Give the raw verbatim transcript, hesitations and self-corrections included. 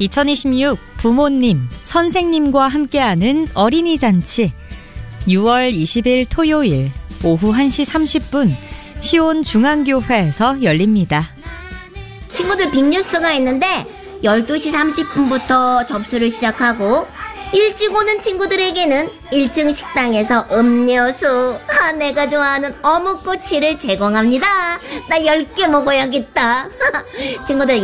이천이십육 부모님, 선생님과 함께하는 어린이 잔치. 유월 이십일 토요일 오후 한 시 삼십 분 시온 중앙교회에서 열립니다. 친구들 빅뉴스가 있는데 열두 시 삼십 분부터 접수를 시작하고 일찍 오는 친구들에게는 일 층 식당에서 음료수, 아, 내가 좋아하는 어묵꼬치를 제공합니다. 나 열 개 먹어야겠다. 친구들